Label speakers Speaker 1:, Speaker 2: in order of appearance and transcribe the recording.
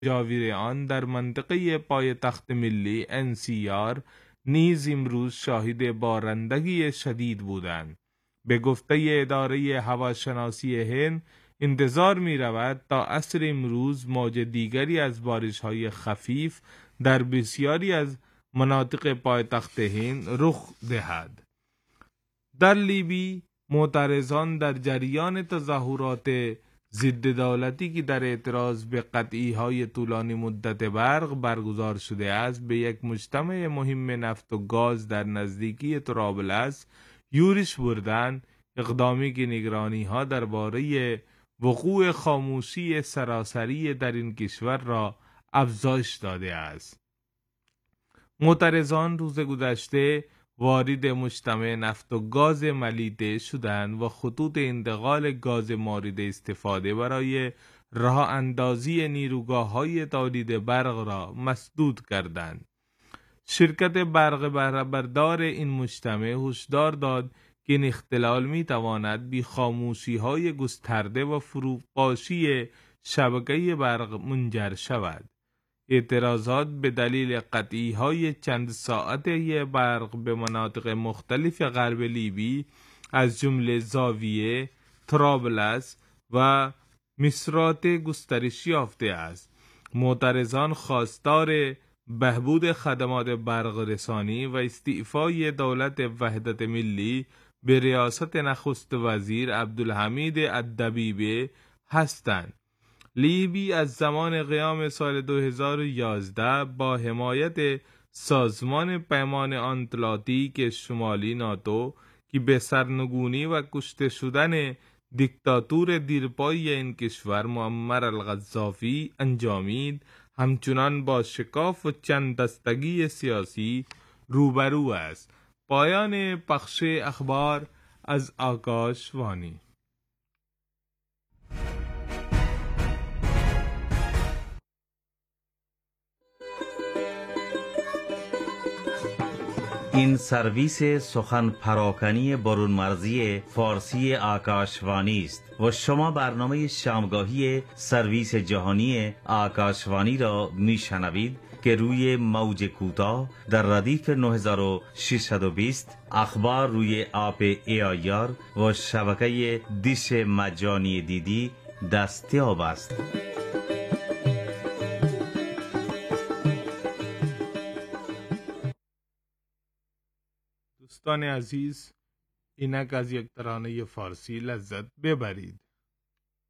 Speaker 1: جاویر آن در منطقه پایتخت ملی NCR نیز امروز شاهد بارندگی شدید بودند. به گفته اداره هواشناسی هند انتظار می رود تا عصر امروز موج دیگری از بارش‌های خفیف در بسیاری از مناطق پایتخت هند رخ دهد. در لیبی معترضان در جریان تظاهرات ضد دولتی که در اعتراض به قطعی‌های طولانی مدت برق برگزار شده است به یک مجتمع مهم نفت و گاز در نزدیکی طرابلس یورش بردند، اقدامی که نگرانی‌ها درباره وقوع خاموشی سراسری در این کشور را افزایش داده است. معترضان روز گذشته وارد مجتمع نفت و گاز ملیته شدند و خطوط انتقال گاز مورد استفاده برای راه اندازی نیروگاه‌های تولید برق را مسدود کردند. شرکت برق بهره‌بردار این مجتمع هشدار داد که این اختلال می‌تواند به خاموشی‌های گسترده و فروپاشی شبکه برق منجر شود. اعتراضات به دلیل قطعی‌های چند ساعته برق به مناطق مختلف غرب لیبی از جمله زاویه، طرابلس و مصرات گسترش یافته است. معترضان خواستار بهبود خدمات برق رسانی و استعفای دولت وحدت ملی به ریاست نخست وزیر عبدالحمید الدبیبه هستند. لیبی از زمان قیام سال 2011 با حمایت سازمان پیمان آتلانتیک شمالی ناتو که به سرنگونی و کشته شدن دیکتاتور دیرپایی این کشور معمر القذافی انجامید، همچنان با شکاف و چند دستگی سیاسی روبرو است. پایان پخش اخبار از آکاشوانی.
Speaker 2: این سرویس سخن پراکنی برون مرزی فارسی آکاشوانی است و شما برنامه شامگاهی سرویس جهانی آکاشوانی را میشنوید که روی موج کوتاه در ردیف 9620 اخبار روی آپ AIR و شبکه دیش مجانی دیدی دستیاب است.
Speaker 1: دوستان عزیز، اینک از یک ترانه فارسی لذت ببرید.